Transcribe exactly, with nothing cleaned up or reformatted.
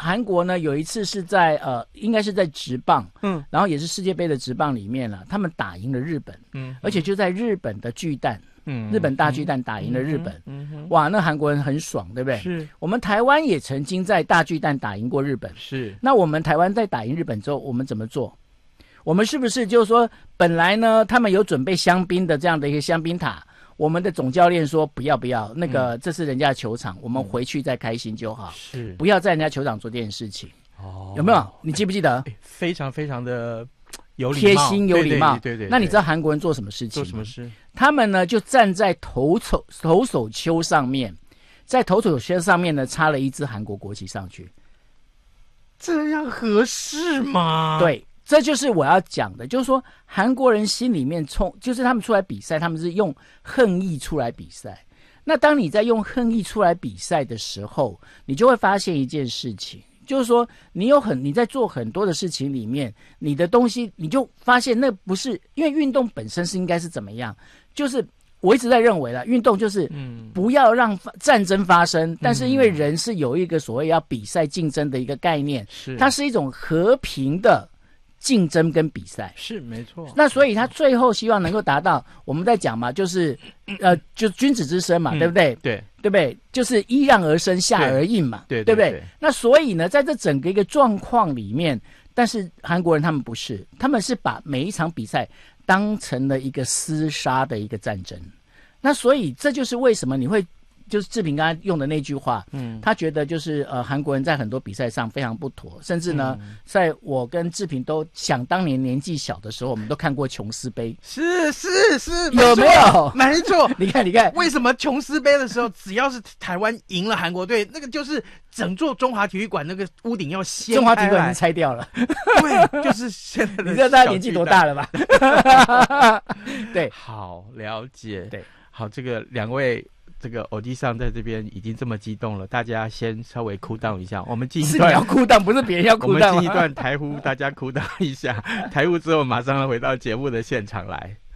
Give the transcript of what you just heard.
韩国呢有一次是在呃，应该是在职棒，嗯，然后也是世界杯的职棒里面了，他们打赢了日本，嗯，而且就在日本的巨蛋，嗯，日本大巨蛋打赢了日本，嗯嗯，哇，那韩国人很爽，对不对？是。我们台湾也曾经在大巨蛋打赢过日本，是。那我们台湾在打赢日本之后，我们怎么做？我们是不是就是说，本来呢，他们有准备香槟的这样的一个香槟塔，我们的总教练说不要不要，那个、嗯、这是人家的球场，我们回去再开心就好，是不要在人家球场做这件事情。哦，有没有？你记不记得？ 非常非常的有礼貌， 贴心有礼貌。 对 对, 对, 对, 对。 那你知道韩国人做什么事情？ 做什么事？ 他们呢就站在投手投手丘上面，在投手丘上面呢插了一支韩国国旗上去。 这样合适吗？ 对。这就是我要讲的，就是说韩国人心里面冲，就是他们出来比赛，他们是用恨意出来比赛。那当你在用恨意出来比赛的时候，你就会发现一件事情，就是说你有很你在做很多的事情里面，你的东西你就发现那不是，因为运动本身是应该是怎么样，就是我一直在认为啦，运动就是不要让战争发生，嗯，但是因为人是有一个所谓要比赛竞争的一个概念，是它是一种和平的竞争跟比赛， 是没错。 那所以他最后希望能够达到，我们在讲嘛，就是呃，就君子之声嘛，嗯，对不对？ 对， 对不对？就是揖让而生，下而应嘛， 对， 对不对？ 对对对。 那所以呢，在这整个一个状况里面，但是韩国人他们不是，他们是把每一场比赛当成了一个厮杀的一个战争。那所以这就是为什么你会。就是志平刚才用的那句话，嗯，他觉得就是呃韩国人在很多比赛上非常不妥，甚至呢，嗯，在我跟志平都想当年年纪小的时候，我们都看过琼斯杯， 是是是， 有没有？ 没错， 你看你看， 为什么琼斯杯的时候，只要是台湾赢了韩国队，那个就是整座中华体育馆那个屋顶要掀开来， 中华体育馆已经拆掉了， 对，就是现在的。 你知道大家年纪多大了吧？对， 好了解， 对， 好，这个两位。这个偶机上在这边已经这么激动了，大家先稍微cool down一下。我们进一段， 是你要cool down，不是别人要cool down。 我们进一段台呼，大家cool down一下。台呼之后，马上回到节目的现场来。